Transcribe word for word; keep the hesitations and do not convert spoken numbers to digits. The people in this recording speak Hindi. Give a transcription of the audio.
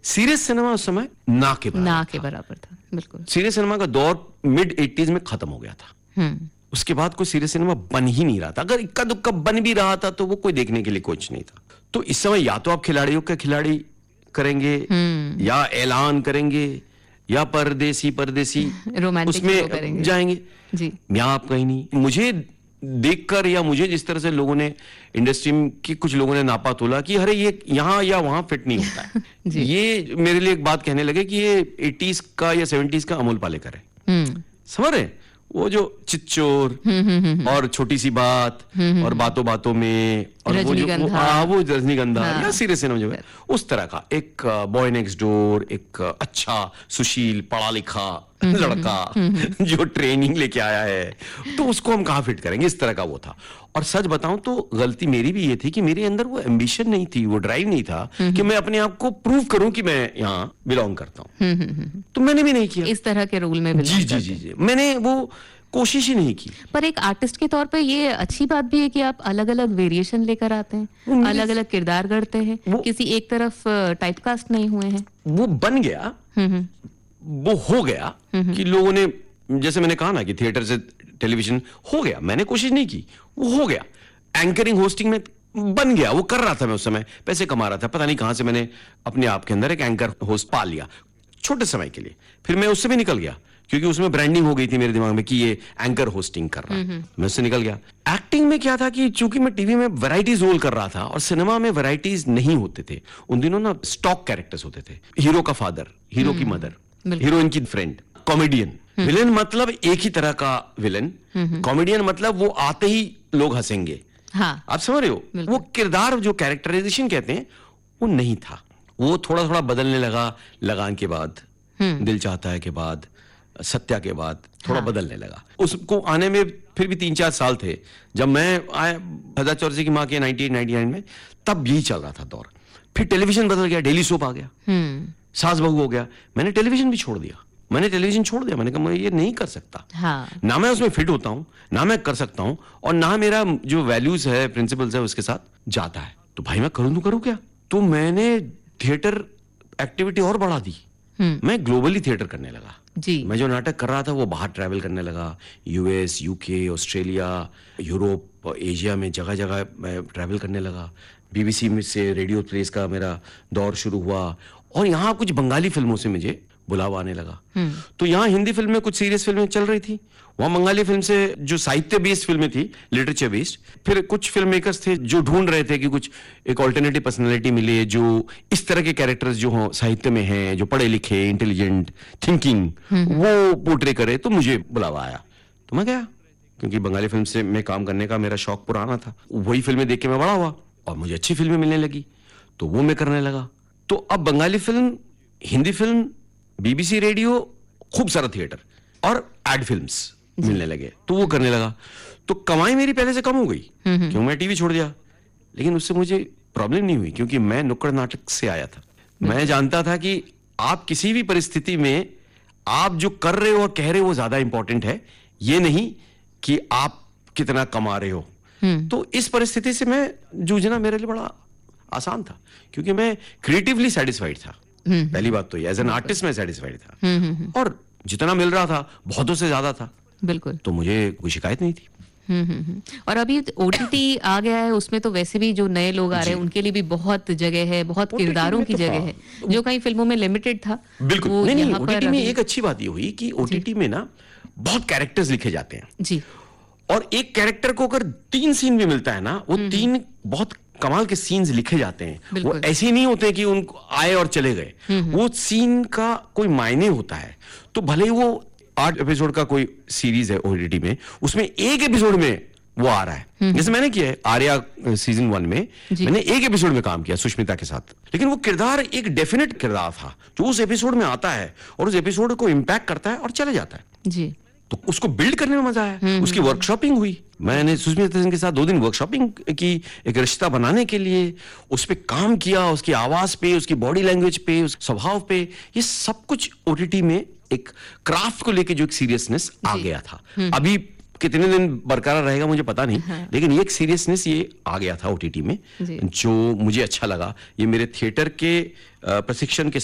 सीरियस सिनेमा उस समय ना के बराबर ना के बराबर था, बिल्कुल। सीरियस सिनेमा का दौर मिड एटीज में खत्म हो गया था। हम्म उसके बाद कोई सीरियस सिनेमा बन ही नहीं रहा था। अगर इक्का दुक्का बन भी रहा था तो वो कोई देखने के लिए कुछ नहीं था। तो इस समय या तो आप खिलाड़ियों के खिलाड़ी करेंगे या ऐलान करेंगे या परदेसी परदेसी उसमें जाएंगे जी। या आप कहीं नहीं। मुझे देखकर या मुझे जिस तरह से लोगों ने इंडस्ट्री के कुछ लोगों ने नापा तोला कि अरे ये यहाँ या वहां फिट नहीं होता है ये मेरे लिए एक बात कहने लगे कि ये एटीज का या सेवेंटीज का अमोल पालेकर है। समझ रहे? वो जो चिच्चोर और छोटी सी बात और बातों बातों में और वो जो वो, आ, वो रजनीगंधा या सीरियस सिनेमा जो है उस तरह का एक बॉय नेक्स्ट डोर, एक अच्छा सुशील पढ़ा लिखा लड़का जो ट्रेनिंग लेके आया है, तो उसको हम कहाँ फिट करेंगे, इस तरह का वो था। और सच बताऊं तो गलती मेरी भी ये थी कि मेरे अंदर वो एम्बिशन नहीं थी, वो ड्राइव नहीं था कि मैं अपने आप को प्रूव करूं कि मैं यहाँ बिलोंग करता हूँ। तो मैंने भी नहीं किया इस तरह के रोल में। जी जी जी जी मैंने वो कोशिश ही नहीं की। पर एक आर्टिस्ट के तौर पे ये अच्छी बात भी है कि आप अलग अलग वेरिएशन लेकर आते हैं, अलग अलग किरदार करते हैं, किसी एक तरफ टाइपकास्ट नहीं हुए हैं। वो बन गया, वो हो गया कि लोगों ने, जैसे मैंने कहा ना कि थिएटर से टेलीविजन हो गया, मैंने कोशिश नहीं की, वो हो गया। एंकरिंग होस्टिंग में बन गया, वो कर रहा था, मैं उस समय पैसे कमा रहा था, पता नहीं कहां से मैंने अपने आप के अंदर एक एंकर होस्ट पा लिया छोटे समय के लिए। फिर मैं उससे भी निकल गया क्योंकि उसमें ब्रांडिंग हो गई थी मेरे दिमाग में कि ये एंकर होस्टिंग कर रहा है, मैं उससे निकल गया। एक्टिंग में क्या था कि चूंकि मैं टीवी में वैराइटीज रोल कर रहा था और सिनेमा में वैराइटीज नहीं होते थे उन दिनों ना, स्टॉक कैरेक्टर्स होते थे, हीरो का फादर, हीरो की मदर, हीरोइन की फ्रेंड, कॉमेडियन। विलेन मतलब एक ही तरह का विलेन, कॉमेडियन मतलब वो आते ही लोग हंसेंगे। हाँ, आप समझ रहे हो? वो किरदार जो कैरेक्टराइजेशन कहते हैं वो नहीं था, वो थोड़ा थोड़ा बदलने लगा लगान के बाद, दिल चाहता है के बाद, सत्या के बाद थोड़ा हाँ। बदलने लगा। उसको आने में फिर भी तीन चार साल थे। जब मैं आया हजार चौरसी की माँ के नाइनटीन नाइंटी नाइन में, तब यही चल रहा था दौर। फिर टेलीविजन बदल गया, डेली सोप आ गया, सास बहू हो गया, मैंने टेलीविजन भी छोड़ दिया। मैंने टेलीविजन छोड़ दिया, मैंने कहा मैं ये नहीं कर सकता। हाँ। ना मैं उसमें फिट होता हूं, ना मैं कर सकता हूं, और ना मेरा जो वैल्यूज है, प्रिंसिपल्स है, उसके साथ जाता है। तो भाई मैं करूं तो करूं क्या? तो मैंने थिएटर एक्टिविटी और बढ़ा दी। मैं ग्लोबली थिएटर करने लगा जी। मैं जो नाटक कर रहा था वो बाहर ट्रैवल करने लगा, US, UK, Australia, Europe, Asia में जगह जगह मैं ट्रैवल करने लगा। बीबीसी में से रेडियो प्लेस का मेरा दौर शुरू हुआ और यहाँ कुछ बंगाली फिल्मों से मुझे बुलावा आने लगा। तो यहाँ हिंदी फिल्में, कुछ सीरियस फिल्में चल रही थी, वहां बंगाली फिल्म से जो साहित्य बेस्ड फिल्में थी, लिटरेचर बेस्ड, फिर कुछ फिल्म मेकर्स थे जो ढूंढ रहे थे कि कुछ एक ऑल्टरनेटिव पर्सनालिटी मिले जो इस तरह के कैरेक्टर्स जो हो साहित्य में हैं, जो पढ़े लिखे, इंटेलिजेंट, थिंकिंग, वो पोर्ट्रे करे। तो मुझे बुलावा आया तो मैं गया, क्योंकि बंगाली फिल्म से मैं काम करने का मेरा शौक पुराना था। वही फिल्में देख के मैं बड़ा हुआ और मुझे अच्छी फिल्में मिलने लगी, तो वो मैं करने लगा। तो अब Bengali film, Hindi film, BBC radio, खूब सारा थिएटर और एड फिल्म्स मिलने लगे, तो वो करने लगा। तो कमाई मेरी पहले से कम हो गई क्यों, मैं टीवी छोड़ दिया। लेकिन उससे मुझे प्रॉब्लम नहीं हुई क्योंकि मैं नुक्कड़ नाटक से आया था। मैं जानता था कि आप किसी भी परिस्थिति में आप जो कर रहे हो और कह रहे हो वो ज्यादा इंपॉर्टेंट है, ये नहीं कि आप कितना कमा रहे हो। तो इस परिस्थिति से मैं जूझना मेरे लिए बड़ा आसान था क्योंकि मैं क्रिएटिवली सेटिस्फाइड था। पहली बात तो ये, एज एन आर्टिस्ट मैं सेटिस्फाइड था और जितना मिल रहा था बहुतों से ज्यादा था। बिल्कुल। तो मुझे कोई शिकायत नहीं थी। हम्म हम्म और अभी ओटीटी आ गया है, उसमें तो वैसे भी जो नए लोग आ रहे हैं उनके लिए भी बहुत जगह है, बहुत किरदारों की जगह है, जो कई फिल्मों में लिमिटेड था। बिल्कुल नहीं नहीं, ओटीटी में एक अच्छी बात ये हुई कि ओटीटी में ना बहुत कैरेक्टर्स लिखे जाते हैं जी, और एक कैरेक्टर को अगर तीन सीन भी मिलता है ना, वो तीन बहुत कमाल के सीन्स लिखे जाते हैं। वो ऐसे ही नहीं होते कि उनको आए और चले गए, वो सीन का कोई मायने होता है। तो भले ही वो आठ एपिसोड का कोई सीरीज है ओटीटी में, उसमें एक एपिसोड में वो आ रहा है। जैसे मैंने किया है आर्या सीजन वन में, मैंने एक एपिसोड में काम किया सुष्मिता के साथ, लेकिन वो किरदार एक डेफिनेट किरदार था जो उस एपिसोड में आता है और उस एपिसोड को इम्पैक्ट करता है और चले जाता है जी। तो उसको बिल्ड करने में मजा आया। उसकी वर्कशॉपिंग हुई, मैंने सुष्मिता सेन के साथ दो दिन वर्कशॉपिंग की, एक रिश्ता बनाने के लिए उस पे काम किया, उसकी आवाज पे, उसकी बॉडी लैंग्वेज पे, उस स्वभाव पे, ये सब कुछ ओटीटी में एक क्राफ्ट को लेके जो एक सीरियसनेस आ गया था। अभी कितने दिन बरकरार रहेगा मुझे पता नहीं, हाँ। लेकिन ये एक सीरियसनेस ये आ गया था ओटीटी में जो मुझे अच्छा लगा। ये मेरे थिएटर के प्रशिक्षण के